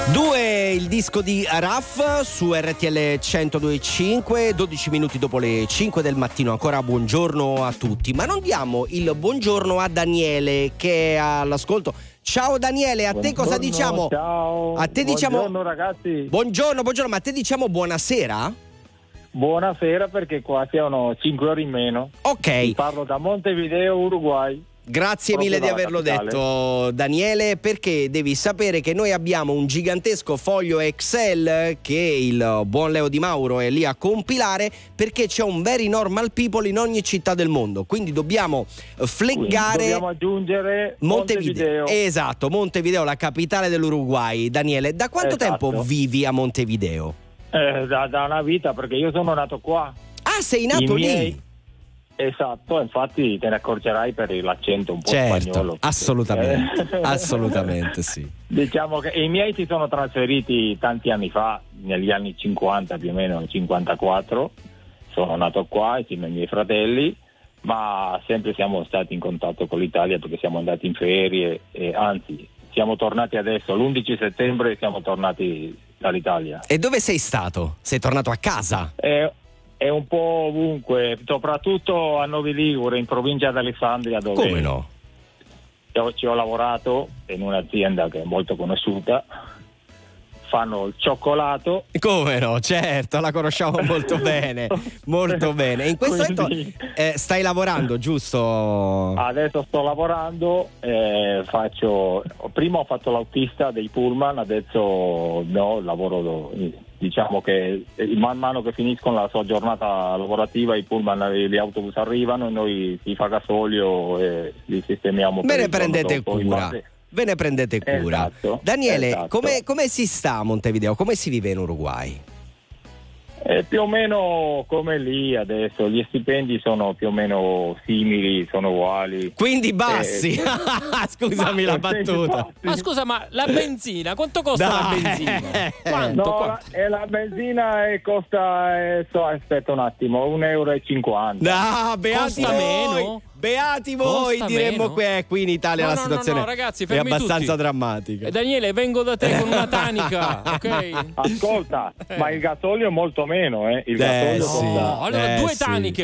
2 il disco di Raf su RTL 102.5, 12 minuti dopo le 5 del mattino. Ancora buongiorno a tutti, ma non diamo il buongiorno a Daniele che è all'ascolto. Ciao Daniele, a te cosa diciamo? Ciao. A te diciamo buongiorno ragazzi. Buongiorno, ma a te diciamo buonasera? Buonasera, perché qua siamo 5 ore in meno. Ok. Parlo da Montevideo, Uruguay. Grazie mille di averlo detto, Daniele, perché devi sapere che noi abbiamo un gigantesco foglio Excel che il buon Leo Di Mauro è lì a compilare, perché c'è un very normal people in ogni città del mondo, quindi dobbiamo fleggare. Dobbiamo aggiungere Montevideo. Esatto, Montevideo, la capitale dell'Uruguay. Daniele, da quanto tempo vivi a Montevideo? Da una vita, perché io sono nato qua. Ah, sei nato lì? Esatto, infatti te ne accorgerai per l'accento un po' spagnolo. Assolutamente, assolutamente sì. Diciamo che i miei si sono trasferiti tanti anni fa, negli anni 50 più o meno, 54. Sono nato qua insieme ai miei fratelli, ma sempre siamo stati in contatto con l'Italia perché siamo andati in ferie e anzi siamo tornati adesso, l'11 settembre siamo tornati dall'Italia. E dove sei stato? Sei tornato a casa? È un po' ovunque, soprattutto a Novi Ligure, in provincia di Alessandria, dove come no? Ci ho lavorato in un'azienda che è molto conosciuta. Fanno il cioccolato. Come no, certo, la conosciamo molto bene, molto bene. In questo momento stai lavorando, giusto? Adesso sto lavorando, prima ho fatto l'autista dei pullman, adesso no, lavoro, diciamo che man mano che finiscono la sua giornata lavorativa i pullman, gli autobus arrivano e noi si fa gasolio e li sistemiamo. Ve ne prendete cura. Ve ne prendete cura. Esatto, Daniele, esatto. Come si sta a Montevideo? Come si vive in Uruguay? Più o meno come lì adesso, gli stipendi sono più o meno simili, sono uguali. Quindi bassi? Scusami la battuta. Ma scusa, ma la benzina, quanto costa la benzina? Quanto? La benzina costa, aspetta un attimo, 1,50 €. No, beati costa voi. meno? Beati voi, Costa diremmo meno? Qui in Italia la situazione ragazzi, è abbastanza drammatica. Daniele, vengo da te con una tanica, ok? Ascolta, ma il gasolio è molto meno, il gasolio sì. costa... Allora, 2 sì. taniche.